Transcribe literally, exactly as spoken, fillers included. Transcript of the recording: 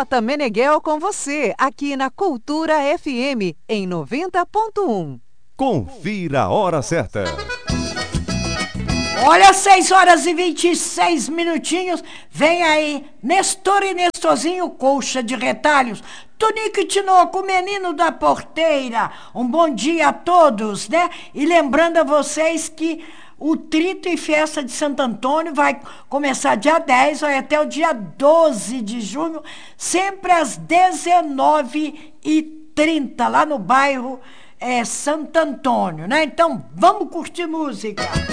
J. Meneghel com você, aqui na Cultura F M, em noventa ponto um. Confira a hora certa. Olha, seis horas e vinte e seis minutinhos. Vem aí, Nestor e Nestorzinho, colcha de retalhos. Tonico e Tinoco, o menino da porteira. Um bom dia a todos, né? E lembrando a vocês que o Trito e Festa de Santo Antônio vai começar dia dez, vai até o dia doze de junho, sempre às dezenove e trinta, lá no bairro é, Santo Antônio, né? Então, vamos curtir música.